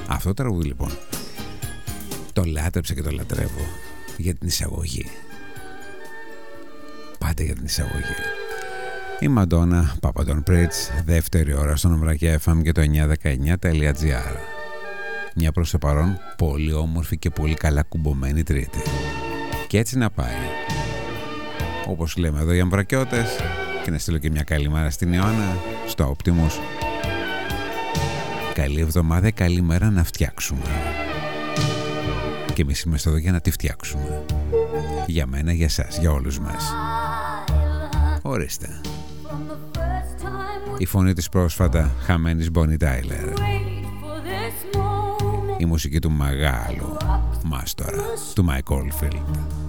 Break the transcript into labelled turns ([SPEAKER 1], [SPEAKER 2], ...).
[SPEAKER 1] Αυτό το τραγούδι λοιπόν το λάτρεψα και το λατρεύω για την εισαγωγή. Πάντα για την εισαγωγή. Η Μαντόνα, Papa Don't Preach, δεύτερη ώρα στο Νομρακιά FM και το 919.gr. Μια προς το παρόν πολύ όμορφη και πολύ καλά κουμπωμένη Τρίτη. Και έτσι να πάει. Όπως λέμε εδώ οι αμβρακιώτες, και να στείλω και μια καλή μέρα στην Ιωάννα, στο Optimus. Καλή εβδομάδα, καλή μέρα να φτιάξουμε. Και εμείς είμαστε εδώ για να τη φτιάξουμε. Για μένα, για σας, για όλους μας. Ορίστε. Η φωνή της πρόσφατα χαμένης Bonnie Tyler. Η μουσική του μεγάλου μάστορα, του Mike Oldfield.